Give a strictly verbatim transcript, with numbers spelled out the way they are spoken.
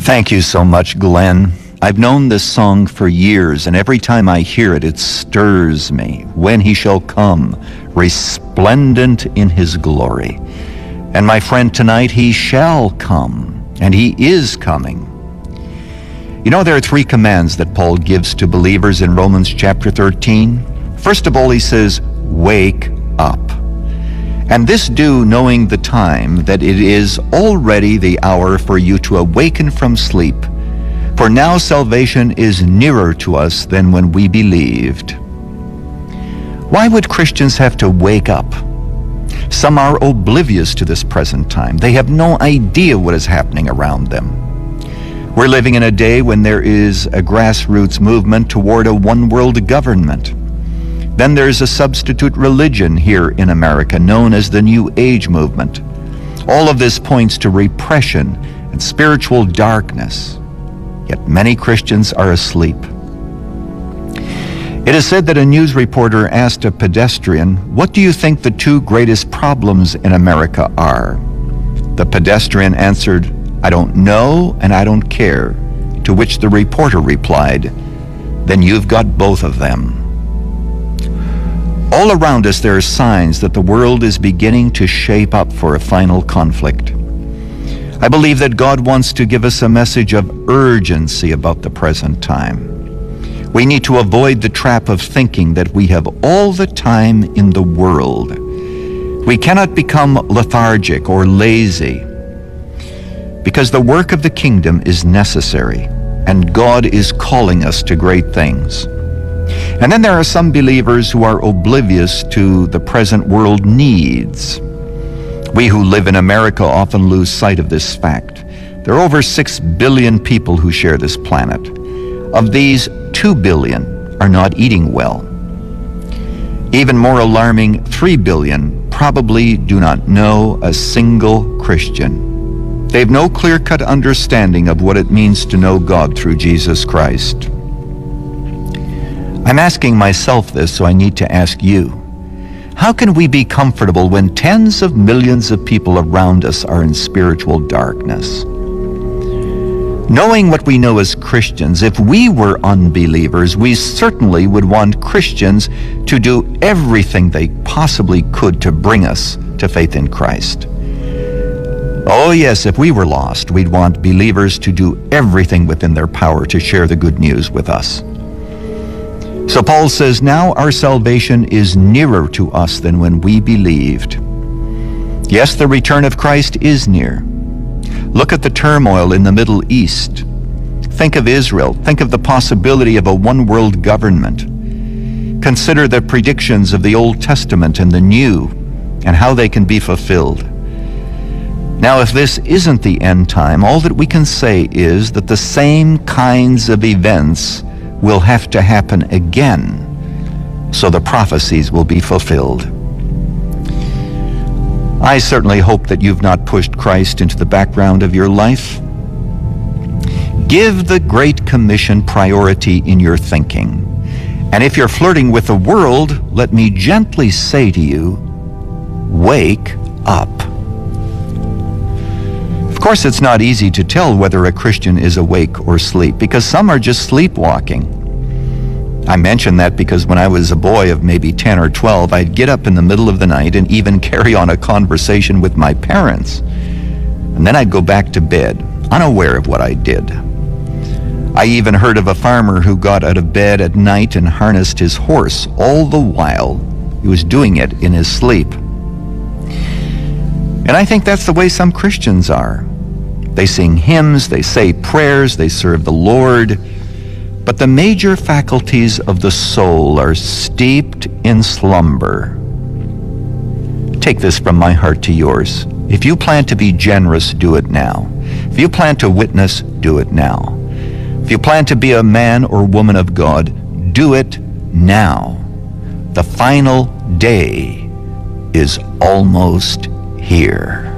Thank you so much, Glenn. I've known this song for years, and every time I hear it, it stirs me. When he shall come, resplendent in his glory. And my friend, tonight he shall come, and he is coming. You know, there are three commands that Paul gives to believers in Romans chapter thirteen. First of all, he says, wake up. And this do knowing the time, that it is already the hour for you to awaken from sleep. For now salvation is nearer to us than when we believed. Why would Christians have to wake up? Some are oblivious to this present time. They have no idea what is happening around them. We're living in a day when there is a grassroots movement toward a one-world government. Then there's a substitute religion here in America known as the New Age movement. All of this points to repression and spiritual darkness. Yet many Christians are asleep. It is said that a news reporter asked a pedestrian, "What do you think the two greatest problems in America are?" The pedestrian answered, "I don't know and I don't care." To which the reporter replied, "Then you've got both of them." All around us there are signs that the world is beginning to shape up for a final conflict. I believe that God wants to give us a message of urgency about the present time. We need to avoid the trap of thinking that we have all the time in the world. We cannot become lethargic or lazy, because the work of the kingdom is necessary, and God is calling us to great things. And then there are some believers who are oblivious to the present world needs. We who live in America often lose sight of this fact. There are over six billion people who share this planet. Of these, two billion are not eating well. Even more alarming, three billion probably do not know a single Christian. They have no clear-cut understanding of what it means to know God through Jesus Christ. I'm asking myself this, so I need to ask you. How can we be comfortable when tens of millions of people around us are in spiritual darkness? Knowing what we know as Christians, if we were unbelievers, we certainly would want Christians to do everything they possibly could to bring us to faith in Christ. Oh yes, if we were lost, we'd want believers to do everything within their power to share the good news with us. So Paul says, now our salvation is nearer to us than when we believed. Yes, the return of Christ is near. Look at the turmoil in the Middle East. Think of Israel. Think of the possibility of a one-world government. Consider the predictions of the Old Testament and the New, and how they can be fulfilled. Now, if this isn't the end time, all that we can say is that the same kinds of events will have to happen again, so the prophecies will be fulfilled. I certainly hope that you've not pushed Christ into the background of your life. Give the Great Commission priority in your thinking. And if you're flirting with the world, let me gently say to you, wake up. Of course, it's not easy to tell whether a Christian is awake or asleep, because some are just sleepwalking. I mention that because when I was a boy of maybe ten or twelve, I'd get up in the middle of the night and even carry on a conversation with my parents. And then I'd go back to bed, unaware of what I did. I even heard of a farmer who got out of bed at night and harnessed his horse, all the while he was doing it in his sleep. And I think that's the way some Christians are. They sing hymns, they say prayers, they serve the Lord, but the major faculties of the soul are steeped in slumber. Take this from my heart to yours. If you plan to be generous, do it now. If you plan to witness, do it now. If you plan to be a man or woman of God, do it now. The final day is almost here.